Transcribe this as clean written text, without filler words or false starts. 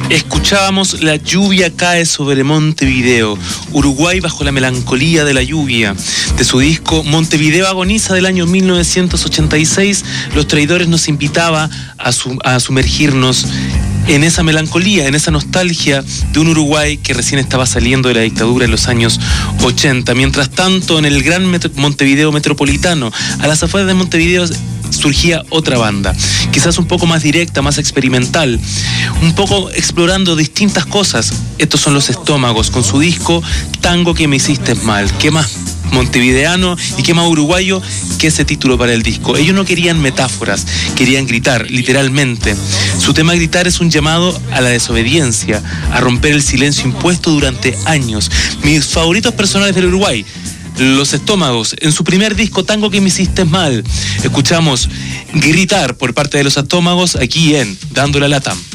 Escuchábamos La lluvia cae sobre Montevideo, Uruguay bajo la melancolía de la lluvia. De su disco Montevideo agoniza del año 1986, Los Traidores nos invitaba a sumergirnos en esa melancolía, en esa nostalgia de un Uruguay que recién estaba saliendo de la dictadura en los años 80. Mientras tanto, en el gran Montevideo metropolitano, a las afueras de Montevideo, surgía otra banda, quizás un poco más directa, más experimental, un poco explorando distintas cosas. Estos son Los Estómagos, con su disco Tango que me hiciste mal. ¿Qué más montevideano y qué más uruguayo que ese título para el disco? Ellos no querían metáforas, querían gritar, literalmente. Su tema Gritar es un llamado a la desobediencia, a romper el silencio impuesto durante años. Mis favoritos personales del Uruguay: Los Estómagos, en su primer disco Tango que me hiciste mal. Escuchamos Gritar por parte de Los Estómagos aquí en Dando la Lata.